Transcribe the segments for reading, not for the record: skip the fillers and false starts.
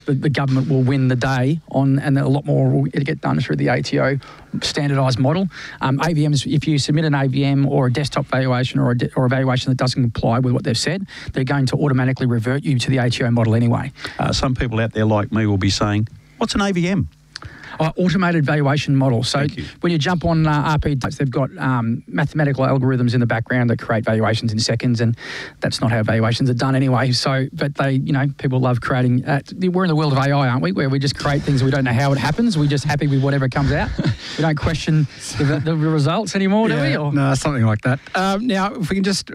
the government will win the day on, and a lot more will get done through the ATO standardised model. AVMs, if you submit an AVM or a desktop valuation or a valuation that doesn't comply with what they've said, they're going to automatically revert you to the ATO model anyway. Some people out there like me will be saying, what's an AVM? Automated valuation model. So when you jump on RP, they've got mathematical algorithms in the background that create valuations in seconds, and that's not how valuations are done anyway. So, but they, people love creating. We're in the world of AI, aren't we? Where we just create things, we don't know how it happens. We're just happy with whatever comes out. We don't question the results anymore, do we? Or? No, something like that. Now, if we can just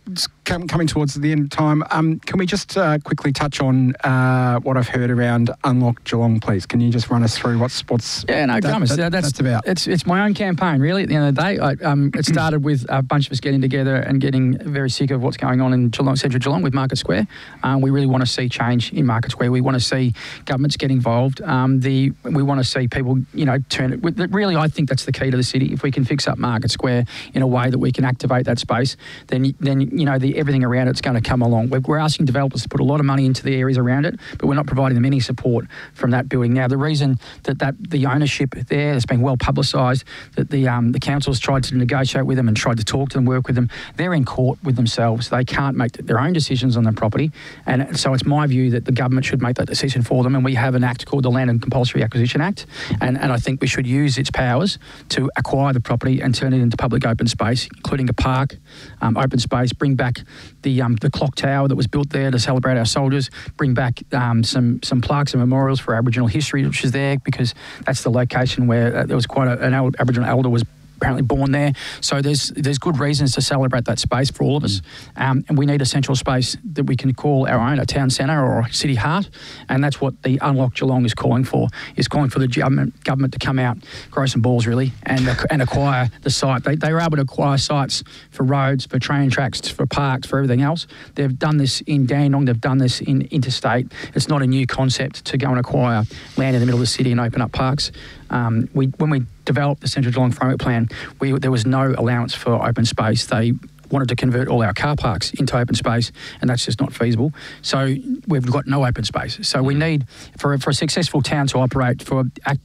coming towards the end of time, can we just quickly touch on what I've heard around Unlock Geelong, please? Can you just run us through what's dramas. That's about. It's my own campaign, really. At the end of the day, it started with a bunch of us getting together and getting very sick of what's going on in Geelong, Central Geelong with Market Square. We really want to see change in Market Square. We want to see governments get involved. We want to see people, turn it. Really, I think that's the key to the city. If we can fix up Market Square in a way that we can activate that space, then everything around it's going to come along. We're asking developers to put a lot of money into the areas around it, but we're not providing them any support from that building. Now, the reason that the ownership there has been well publicised, that the council's tried to negotiate with them and tried to talk to them, work with them. They're in court with themselves. They can't make their own decisions on their property. And so it's my view that the government should make that decision for them. And we have an act called the Land and Compulsory Acquisition Act. And I think we should use its powers to acquire the property and turn it into public open space, including a park, open space, bring back the clock tower that was built there to celebrate our soldiers, bring back some plaques and memorials for Aboriginal history, which is there, because that's the location where there was quite an Aboriginal elder was apparently born there. So there's good reasons to celebrate that space for all of us. And we need a central space that we can call our own, a town centre or a city heart. And that's what the Unlock Geelong is calling for the government to come out, grow some balls really, and acquire the site. They were able to acquire sites for roads, for train tracks, for parks, for everything else. They've done this in Dandenong, they've done this in interstate. It's not a new concept to go and acquire land in the middle of the city and open up parks. When we developed the Central Geelong Framework Plan, there was no allowance for open space. They wanted to convert all our car parks into open space, and that's just not feasible. So we've got no open space. So we need, for a successful town to operate, for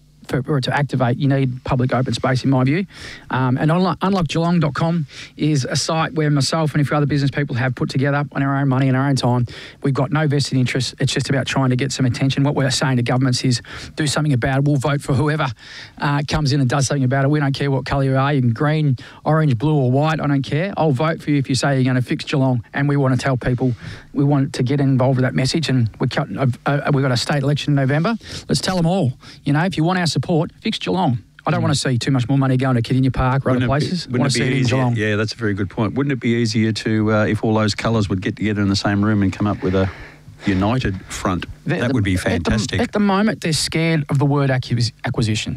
it to activate, you need public open space, in my view. And unlockgeelong.com is a site where myself and a few other business people have put together on our own money and our own time. We've got no vested interest. It's just about trying to get some attention. What we're saying to governments is do something about it. We'll vote for whoever comes in and does something about it. We don't care what colour you are. You can green, orange, blue or white. I don't care. I'll vote for you if you say you're going to fix Geelong. And we want to tell people, we want to get involved with that message. And we've got a state election in November. Let's tell them all, if you want our support, fix Geelong. I don't want to see too much more money going to Kardinia Park or other places. I want to see it in Geelong. Yeah, that's a very good point. Wouldn't it be easier to, if all those colours would get together in the same room and come up with a united front? That would be fantastic. At the moment, they're scared of the word acquisition.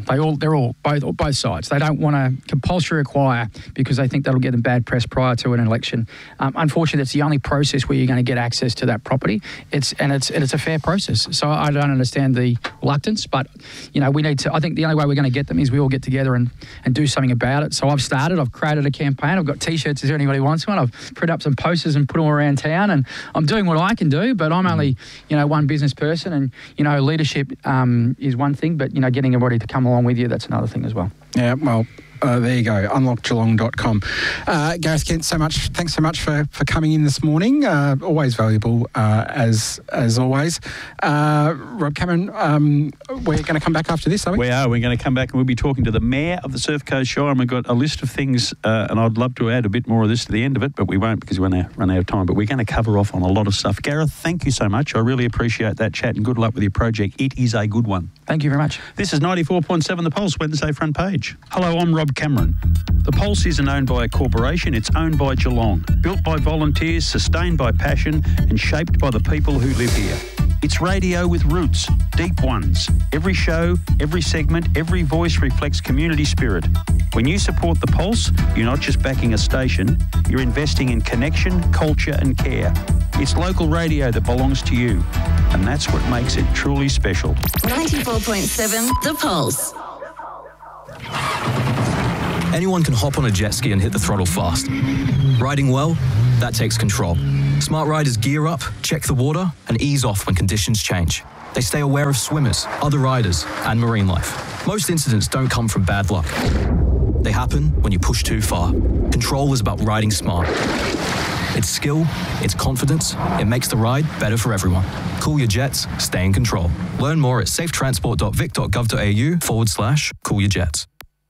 Both sides. They don't want to compulsory acquire because they think that'll get them bad press prior to an election. Unfortunately, it's the only process where you're going to get access to that property. It's a fair process. So I don't understand the reluctance, but we need to. I think the only way we're going to get them is we all get together and do something about it. So I've created a campaign. I've got T-shirts. Is there anybody who wants one? I've printed up some posters and put them around town, and I'm doing what I can do. But I'm only one business person, and leadership is one thing, but getting everybody to come along with you, that's another thing as well. Yeah, well, there you go, unlockgeelong.com. Gareth Kent, thanks so much for coming in this morning. Always valuable, as always. Rob Cameron, we're going to come back after this, are we? We are. We're going to come back and we'll be talking to the Mayor of the Surf Coast Shire, and we've got a list of things, and I'd love to add a bit more of this to the end of it, but we won't because we're going to run out of time. But we're going to cover off on a lot of stuff. Gareth, thank you so much. I really appreciate that chat, and good luck with your project. It is a good one. Thank you very much. This is 94.7 The Pulse, Wednesday front page. Hello, I'm Rob Cameron. The Pulse isn't owned by a corporation, it's owned by Geelong. Built by volunteers, sustained by passion, and shaped by the people who live here. It's radio with roots, deep ones. Every show, every segment, every voice reflects community spirit. When you support The Pulse, you're not just backing a station, you're investing in connection, culture and care. It's local radio that belongs to you, and that's what makes it truly special. 94.7 The Pulse. Anyone can hop on a jet ski and hit the throttle fast. Riding well, that takes control. Smart riders gear up, check the water, and ease off when conditions change. They stay aware of swimmers, other riders, and marine life. Most incidents don't come from bad luck. They happen when you push too far. Control is about riding smart. It's skill, it's confidence, it makes the ride better for everyone. Cool your jets, stay in control. Learn more at safetransport.vic.gov.au/coolyourjets.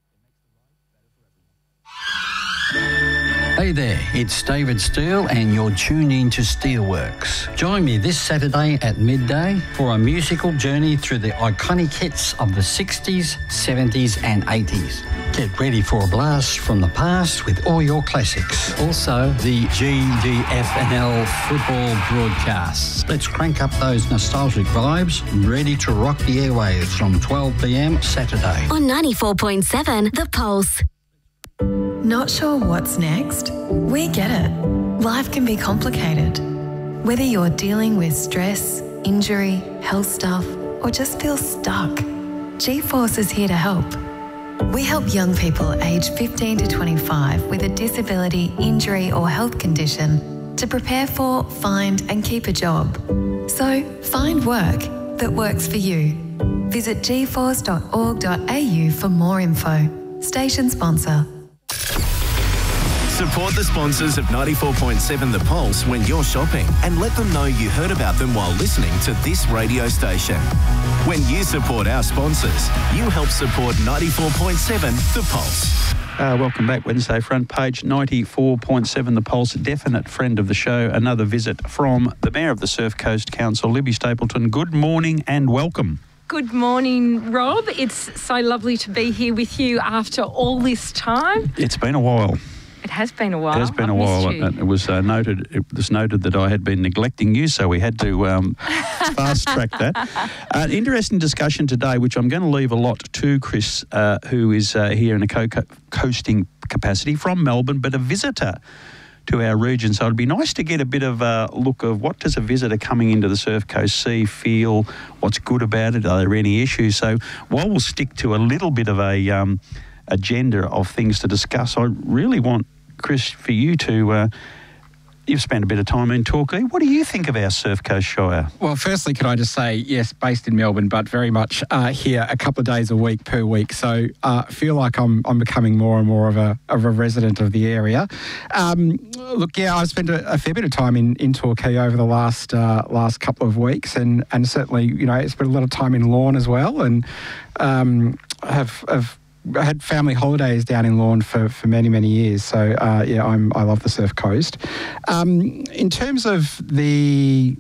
Hey there, it's David Steele and you're tuned in to Steelworks. Join me this Saturday at midday for a musical journey through the iconic hits of the 60s, 70s and 80s. Get ready for a blast from the past with all your classics. Also, the GDFNL football broadcasts. Let's crank up those nostalgic vibes, ready to rock the airwaves from 12 p.m. Saturday. On 94.7 The Pulse. Not sure what's next? We get it. Life can be complicated. Whether you're dealing with stress, injury, health stuff, or just feel stuck, G-Force is here to help. We help young people aged 15 to 25 with a disability, injury or health condition to prepare for, find and keep a job. So find work that works for you. Visit gforce.org.au for more info. Station sponsor. Support the sponsors of 94.7 The Pulse when you're shopping and let them know you heard about them while listening to this radio station. When you support our sponsors, you help support 94.7 The Pulse. Welcome back, Wednesday front page, 94.7 The Pulse, definite friend of the show. Another visit from the Mayor of the Surf Coast Council, Libby Stapleton. Good morning and welcome. Good morning, Rob. It's so lovely to be here with you after all this time. It's been a while. It has been a while. It has been a while. It was noted. It was noted that I had been neglecting you, so we had to fast track that. Interesting discussion today, which I'm going to leave a lot to Chris, who is here in a coasting capacity from Melbourne, but a visitor to our region. So it'd be nice to get a bit of a look of what does a visitor coming into the Surf Coast see, feel, what's good about it, are there any issues? So while we'll stick to a little bit of a agenda of things to discuss, I really want, Chris, for you to, you've spent a bit of time in Torquay. What do you think of our Surf Coast Shire? Well, firstly, could I just say, yes, based in Melbourne, but very much here a couple of days a week per week. So I feel like I'm becoming more and more of a resident of the area. Look, yeah, I've spent a fair bit of time in Torquay over the last couple of weeks, and certainly, you know, I spent a lot of time in Lorne as well, and have I had family holidays down in Lorne for many, many years. So, yeah, I love the Surf Coast. In terms of the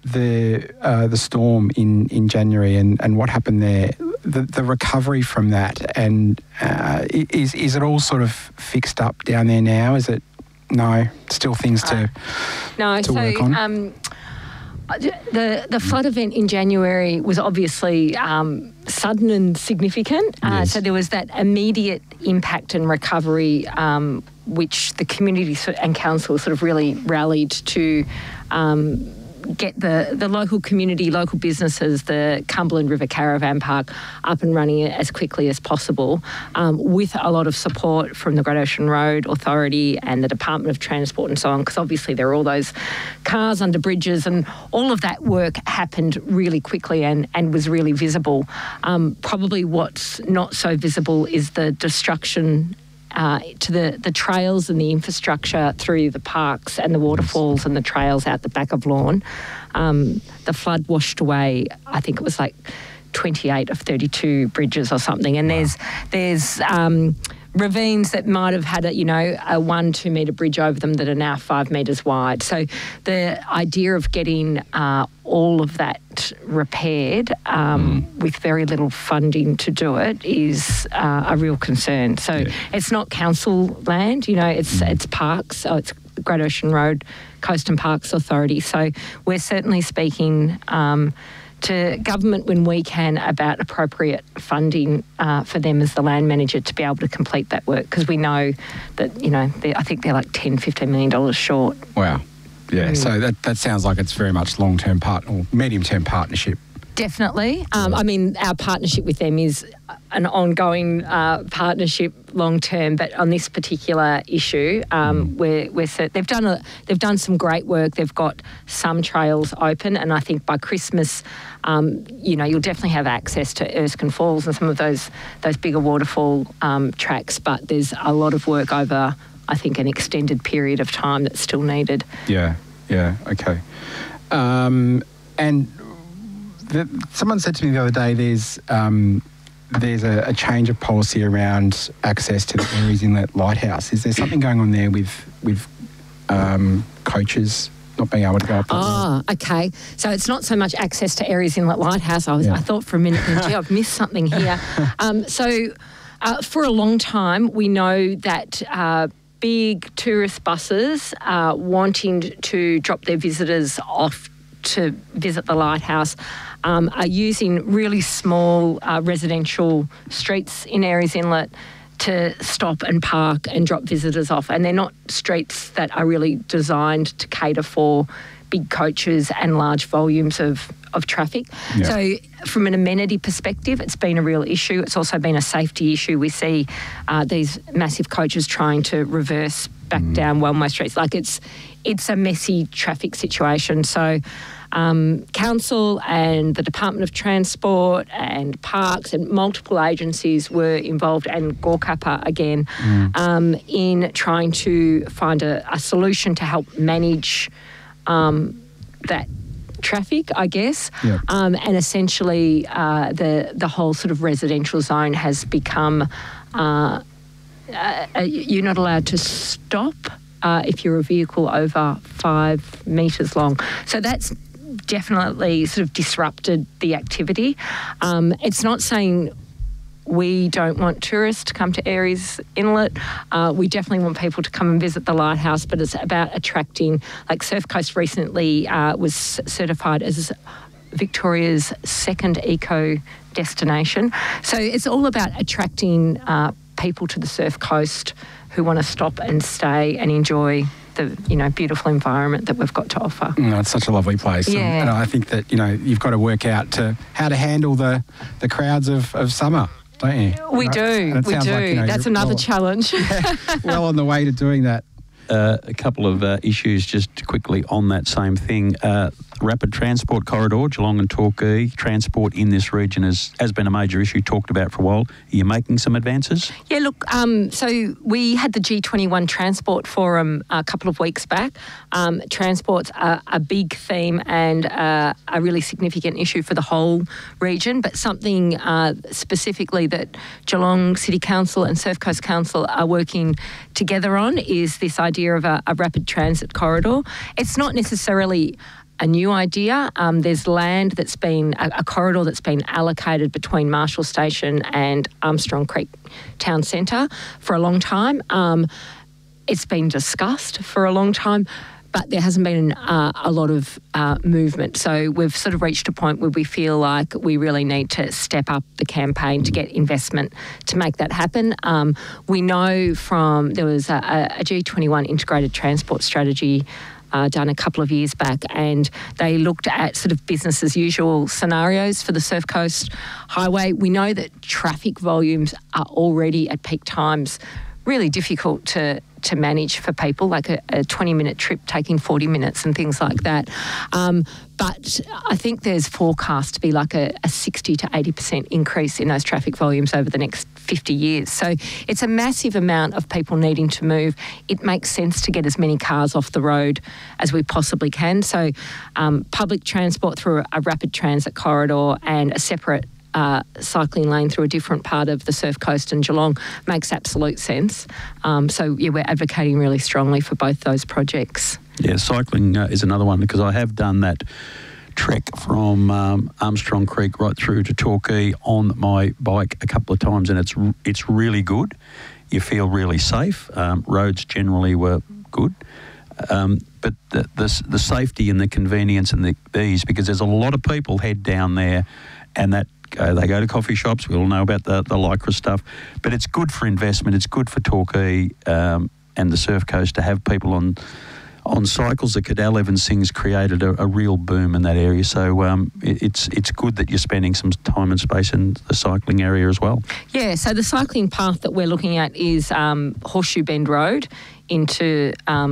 storm in January and what happened there, the recovery from that, and is it all sort of fixed up down there now? Is it? No, still things to work on? The flood event in January was obviously sudden and significant. Yes. So there was that immediate impact and recovery, which the community and council sort of really rallied to get the local community, local businesses, the Cumberland River Caravan Park up and running as quickly as possible, with a lot of support from the Great Ocean Road Authority and the Department of Transport and so on, because obviously there are all those cars under bridges, and all of that work happened really quickly and was really visible. Probably what's not so visible is the destruction to the trails and the infrastructure through the parks and the waterfalls and the trails out the back of Lorne. The flood washed away, I think it was like 28 of 32 bridges or something. And there's ravines that might have had a 1-2 metre bridge over them that are now 5 metres wide. So the idea of getting all of that repaired with very little funding to do it is a real concern. So it's not council land, it's parks. So it's Great Ocean Road Coast and Parks Authority. So we're certainly speaking to government when we can about appropriate funding for them as the land manager to be able to complete that work, because we know that, I think they're like $10-15 million short. Wow. Yeah, so that sounds like it's very much long-term or medium-term partnership Definitely. I mean, our partnership with them is an ongoing partnership long term, but on this particular issue, they've done some great work. They've got some trails open, and I think by Christmas, you'll definitely have access to Erskine Falls and some of those bigger waterfall tracks. But there's a lot of work over, I think, an extended period of time that's still needed. Yeah, okay. And someone said to me the other day, there's a change of policy around access to the Aireys Inlet Lighthouse. Is there something going on there with coaches not being able to go up? Oh, okay. So it's not so much access to Aireys Inlet Lighthouse. I thought for a minute, gee, I've missed something here. For a long time, we know that big tourist buses wanting to drop their visitors off to visit the lighthouse are using really small residential streets in Aireys Inlet to stop and park and drop visitors off. And they're not streets that are really designed to cater for big coaches and large volumes of traffic. Yeah. So from an amenity perspective, it's been a real issue. It's also been a safety issue. We see these massive coaches trying to reverse back down one-way streets. Like it's a messy traffic situation. So Council and the Department of Transport and Parks and multiple agencies were involved, and Gorkappa again, in trying to find a solution to help manage that traffic, I guess. Yep. And essentially the whole sort of residential zone has become you're not allowed to stop if you're a vehicle over 5 metres long. So that's definitely sort of disrupted the activity. It's not saying we don't want tourists to come to Aireys Inlet. We definitely want people to come and visit the lighthouse, but it's about attracting, like Surf Coast recently was certified as Victoria's second eco destination. So it's all about attracting people to the Surf Coast who want to stop and stay and enjoy the beautiful environment that we've got to offer. It's such a lovely place. Yeah. And I think that you've got to work out how to handle the crowds of summer, don't you? We do. Like, that's another challenge. Well on the way to doing that. A couple of issues just quickly on that same thing. Rapid Transport Corridor, Geelong and Torquay. Transport in this region has been a major issue, talked about for a while. Are you making some advances? Yeah, look, so we had the G21 Transport Forum a couple of weeks back. Transport's a big theme and a really significant issue for the whole region, but something specifically that Geelong City Council and Surf Coast Council are working together on is this idea of a rapid transit corridor. It's not necessarily a new idea. There's land that's been, a corridor that's been allocated between Marshall Station and Armstrong Creek Town Centre for a long time. It's been discussed for a long time, but there hasn't been a lot of movement. So we've sort of reached a point where we feel like we really need to step up the campaign to get investment to make that happen. We know there was a G21 integrated transport strategy done a couple of years back, and they looked at sort of business as usual scenarios for the Surf Coast Highway. We know that traffic volumes are already at peak times really difficult to manage for people, like a 20-minute trip taking 40 minutes and things like that. But I think there's forecast to be like a 60 to 80% increase in those traffic volumes over the next 50 years. So it's a massive amount of people needing to move. It makes sense to get as many cars off the road as we possibly can. So public transport through a rapid transit corridor and a separate cycling lane through a different part of the Surf Coast and Geelong makes absolute sense. So, we're advocating really strongly for both those projects. Yeah, cycling is another one, because I have done that trek from Armstrong Creek right through to Torquay on my bike a couple of times, and it's really good. You feel really safe. Roads generally were good. But the safety and the convenience and the ease, because there's a lot of people head down there and that they go to coffee shops. We all know about the Lycra stuff. But it's good for investment. It's good for Torquay and the Surf Coast to have people on cycles. The Cadell Evans thing's created a real boom in that area. So it's good that you're spending some time and space in the cycling area as well. Yeah, so the cycling path that we're looking at is Horseshoe Bend Road into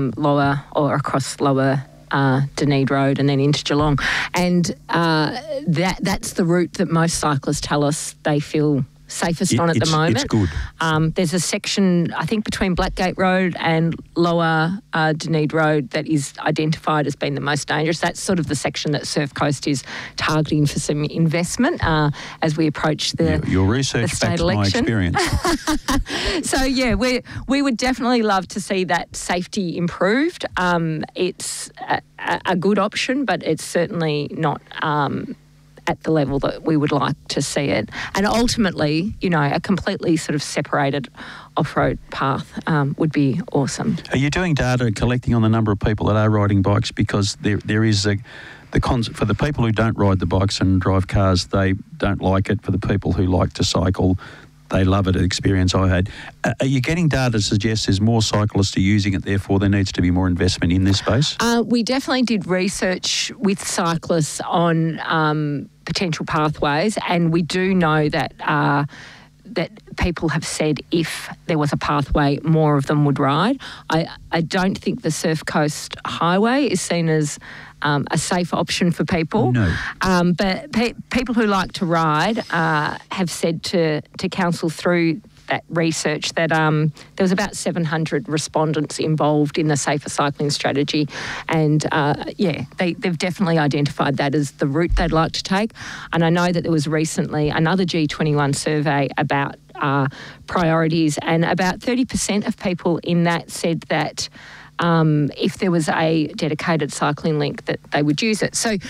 across Lower Dunedin Road and then into Geelong. And that's the route that most cyclists tell us they feel safest on at the moment. It's good. There's a section, I think, between Blackgate Road and Lower Dunedin Road that is identified as being the most dangerous. That's sort of the section that Surf Coast is targeting for some investment as we approach your research the state backs election. my experience. So, yeah, we would definitely love to see that safety improved. It's a good option, but it's certainly not at the level that we would like to see it. And ultimately, a completely sort of separated off-road path would be awesome. Are you doing data collecting on the number of people that are riding bikes? Because there is for the people who don't ride the bikes and drive cars, they don't like it. For the people who like to cycle, they love it, an experience I had. Are you getting data to suggest there's more cyclists are using it, therefore there needs to be more investment in this space? We definitely did research with cyclists on potential pathways, and we do know that that people have said if there was a pathway, more of them would ride. I don't think the Surf Coast Highway is seen as a safe option for people. No. But people who like to ride have said to council through that research that there was about 700 respondents involved in the safer cycling strategy, and they've definitely identified that as the route they'd like to take. And I know that there was recently another G21 survey about priorities, and about 30% of people in that said that if there was a dedicated cycling link that they would use it. So,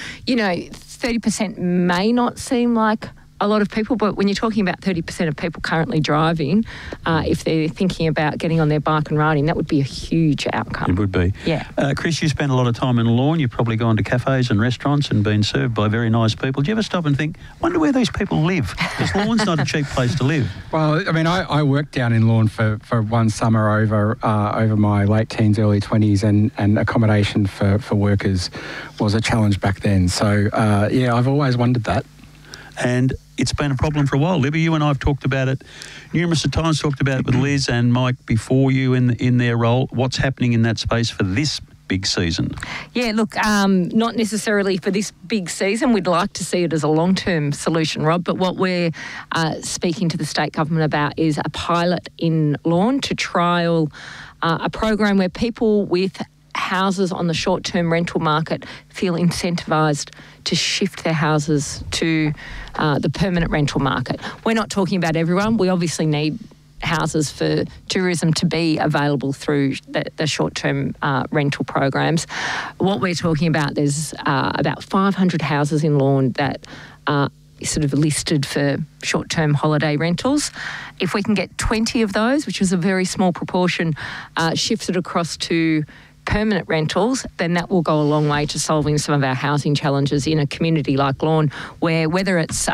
30% may not seem like a lot of people, but when you're talking about 30% of people currently driving, if they're thinking about getting on their bike and riding, that would be a huge outcome. It would be. Yeah. Chris, you spend a lot of time in Lorne. You've probably gone to cafes and restaurants and been served by very nice people. Do you ever stop and think, wonder where these people live? Because Lorne's not a cheap place to live. Well, I mean, I worked down in Lorne for one summer over my late teens, early 20s, and accommodation for workers was a challenge back then. So, I've always wondered that. And it's been a problem for a while. Libby, you and I have talked about it numerous times, talked about it with Liz and Mike before you in their role. What's happening in that space for this big season? Yeah, look, not necessarily for this big season. We'd like to see it as a long-term solution, Rob, but what we're speaking to the state government about is a pilot in Lorne to trial a program where people with houses on the short-term rental market feel incentivised to shift their houses to the permanent rental market. We're not talking about everyone. We obviously need houses for tourism to be available through the short-term rental programs. What we're talking about, there's about 500 houses in Lorne that are sort of listed for short-term holiday rentals. If we can get 20 of those, which is a very small proportion, shifted across to permanent rentals, then that will go a long way to solving some of our housing challenges in a community like Lorne, where whether it's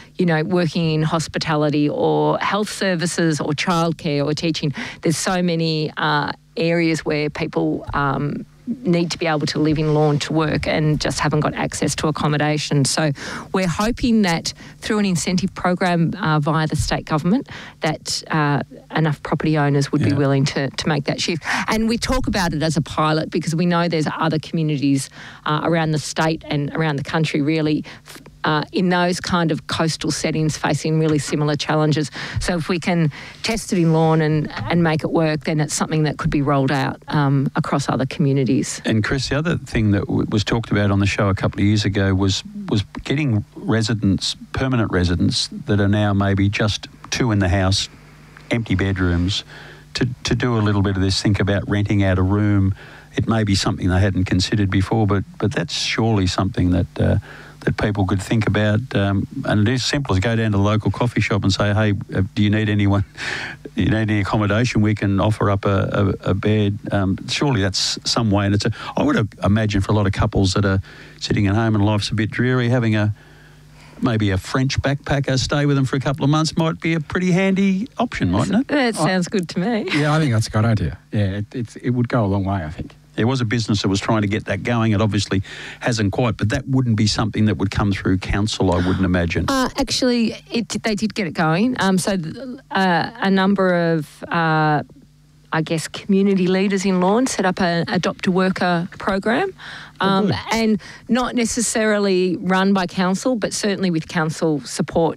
working in hospitality or health services or childcare or teaching, there's so many areas where people need to be able to live in Lorne to work and just haven't got access to accommodation. So we're hoping that through an incentive program via the state government that enough property owners would be willing to make that shift. And we talk about it as a pilot because we know there's other communities around the state and around the country really in those kind of coastal settings facing really similar challenges. So if we can test it in Lorne and make it work, then it's something that could be rolled out across other communities. And Chris, the other thing that was talked about on the show a couple of years ago was getting permanent residents that are now maybe just two in the house, empty bedrooms, to do a little bit of this, think about renting out a room. It may be something they hadn't considered before, but that's surely something that people could think about. And it is simple as go down to the local coffee shop and say, hey, do you need anyone? You need any accommodation? We can offer up a bed. Surely that's some way. And I would imagine for a lot of couples that are sitting at home and life's a bit dreary, having maybe a French backpacker stay with them for a couple of months might be a pretty handy option, mightn't it? That sounds good to me. Yeah, I think that's a good idea. Yeah, it would go a long way, I think. There was a business that was trying to get that going. It obviously hasn't quite, but that wouldn't be something that would come through council, I wouldn't imagine. Actually, they did get it going. A number of, I guess, community leaders in Lorne set up an adopt-a-worker program, and not necessarily run by council, but certainly with council support